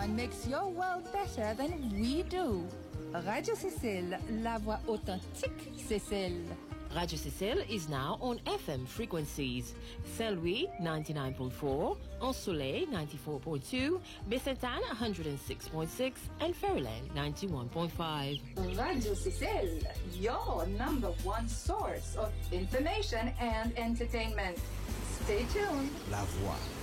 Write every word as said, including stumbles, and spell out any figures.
one makes your world better than we do. Radio Cécile, la voix authentique Cécile. Radio Cécile is now on F M frequencies. Saint-Louis ninety-nine point four, Ensoleil ninety-four point two, Bessentan one hundred six point six, and Fairyland ninety-one point five. Radio Cécile, your number one source of information and entertainment. Stay tuned. La voix